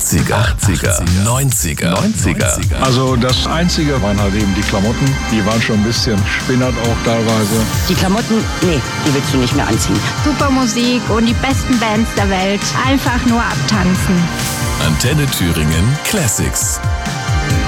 80er, 90er. Also das Einzige waren halt eben die Klamotten. Die waren schon ein bisschen spinnert auch teilweise. Die Klamotten, nee, die willst du nicht mehr anziehen. Super Musik und die besten Bands der Welt. Einfach nur abtanzen. Antenne Thüringen Classics.